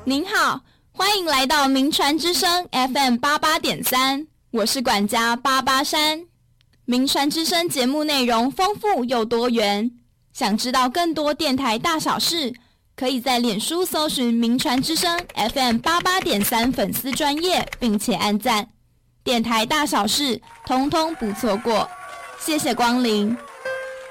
您好，欢迎来到名传之声 FM88.3， 我是管家88山。名传之声节目内容丰富又多元，想知道更多电台大小事，可以在脸书搜寻名传之声 FM88.3 粉丝专页，并且按赞。电台大小事，通通不错过。谢谢光临。